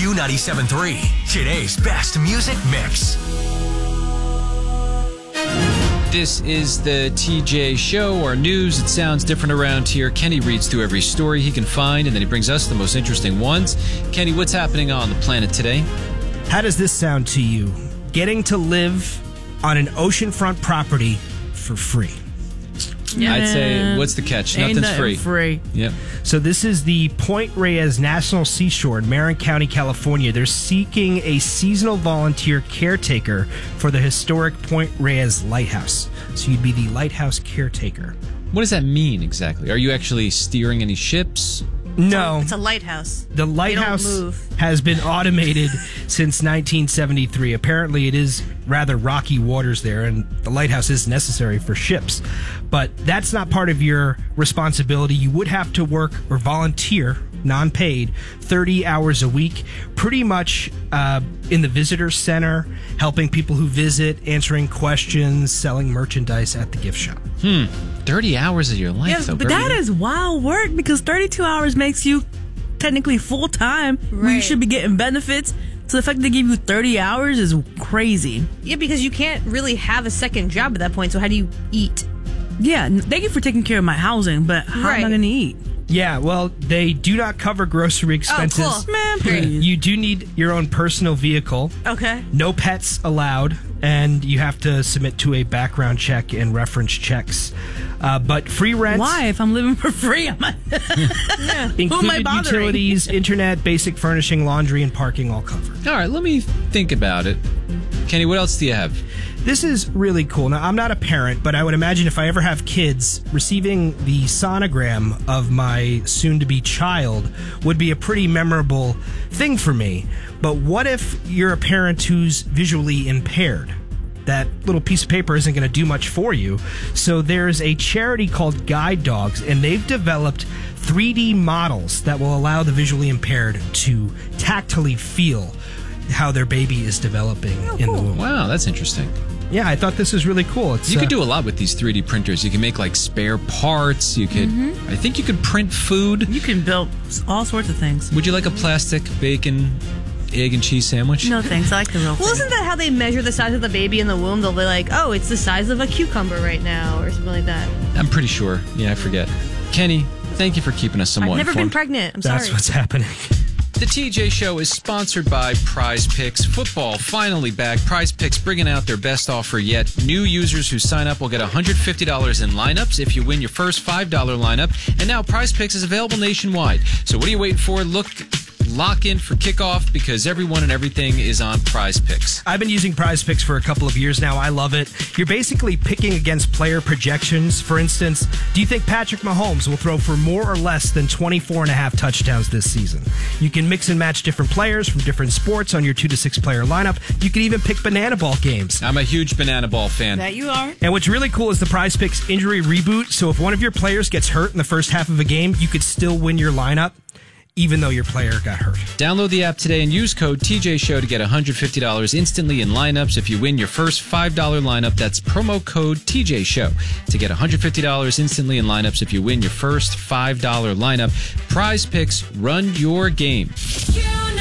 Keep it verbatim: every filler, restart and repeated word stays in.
Q ninety-seven point three, today's best music mix. This is the T J Show, our news. It sounds different around here. Kenny reads through every story he can find, and then he brings us the most interesting ones. Kenny, what's happening on the planet today? How does this sound to you? Getting to live on an oceanfront property for free. Yeah. I'd say, what's the catch? Ain't Nothing's free. nothing free. Yep. So this is the Point Reyes National Seashore in Marin County, California. They're seeking a seasonal volunteer caretaker for the historic Point Reyes Lighthouse. So you'd be the lighthouse caretaker. What does that mean exactly? Are you actually steering any ships? No. It's a lighthouse. The lighthouse They don't move. has been automated since nineteen seventy-three. Apparently, it is rather rocky waters there, and the lighthouse is necessary for ships. But that's not part of your responsibility. You would have to work or volunteer, non-paid, thirty hours a week, pretty much uh, in the visitor center, helping people who visit, answering questions, selling merchandise at the gift shop. Hmm. thirty hours of your life, Yes, though. but Barry. that is wild work because thirty-two hours makes you technically full time. Where you Right. should be getting benefits. So the fact that they give you thirty hours is crazy. Yeah, because you can't really have a second job at that point. So how do you eat? Yeah, n- thank you for taking care of my housing, but how am I Right. going to eat? Yeah, well, they do not cover grocery expenses. Oh, cool. Man, Great. please. You do need your own personal vehicle. Okay. No pets allowed, and you have to submit to a background check and reference checks. Uh, but free rent, Why? If I'm living for free, I'm not. included Who am I bothering? utilities, internet, basic furnishing, laundry, and parking all covered. All right, let me think about it. Kenny, what else do you have? This is really cool. Now, I'm not a parent, but I would imagine if I ever have kids, receiving the sonogram of my soon-to-be child would be a pretty memorable thing for me. But what if you're a parent who's visually impaired? That little piece of paper isn't going to do much for you. So there's a charity called Guide Dogs, and they've developed three D models that will allow the visually impaired to tactily feel how their baby is developing in the womb. Wow, that's interesting. Yeah, I thought this was really cool. It's, You uh, could do a lot with these three D printers. You can make like spare parts. You could, I think you could print food. You can build all sorts of things. Would you like a plastic bacon, egg, and cheese sandwich? No thanks. I like the real Well, thing. isn't that how they measure the size of the baby in the womb? They'll be like, oh, it's the size of a cucumber right now, or something like that. I'm pretty sure. Yeah, I forget. Kenny, thank you for keeping us somewhat I've never informed. been pregnant. I'm That's sorry. what's happening. The T J Show is sponsored by Prize Picks. Football finally back. Prize Picks bringing out their best offer yet. New users who sign up will get one hundred fifty dollars in lineups if you win your first five dollars lineup. And now Prize Picks is available nationwide. So what are you waiting for? Look, lock in for kickoff because everyone and everything is on Prize Picks. I've been using Prize Picks for a couple of years now. I love it. You're basically picking against player projections. For instance, do you think Patrick Mahomes will throw for more or less than twenty-four and a half touchdowns this season? You can mix and match different players from different sports on your two to six player lineup. You can even pick banana ball games. I'm a huge Banana Ball fan. That you are. And what's really cool is the Prize Picks injury reboot. So if one of your players gets hurt in the first half of a game, you could still win your lineup, even though your player got hurt. Download the app today and use code T J Show to get one hundred fifty dollars instantly in lineups if you win your first five dollars lineup. That's promo code T J Show to get one hundred fifty dollars instantly in lineups if you win your first five dollars lineup. Prize Picks, run your game.